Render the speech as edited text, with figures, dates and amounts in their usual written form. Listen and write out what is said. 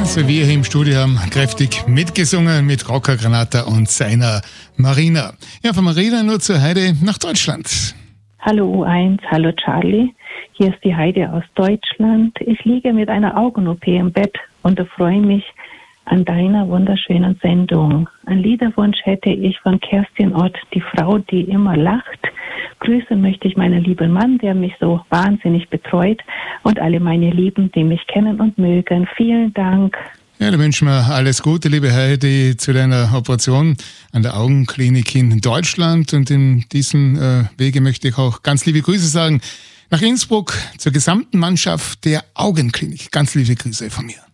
Also wir hier im Studio haben kräftig mitgesungen mit Rocco Granata und seiner Marina. Ja, von Marina nur zur Heide nach Deutschland. Hallo U1, hallo Charlie. Hier ist die Heide aus Deutschland. Ich liege mit einer Augen-OP im Bett und freue mich an deiner wunderschönen Sendung. Ein Liederwunsch hätte ich von Kerstin Ott, die Frau, die immer lacht. Grüßen möchte ich meinen lieben Mann, der mich so wahnsinnig betreut, und alle meine Lieben, die mich kennen und mögen. Vielen Dank. Ja, da wünschen wir alles Gute, liebe Heidi, zu deiner Operation an der Augenklinik in Deutschland. Und in diesem Wege möchte ich auch ganz liebe Grüße sagen nach Innsbruck zur gesamten Mannschaft der Augenklinik. Ganz liebe Grüße von mir.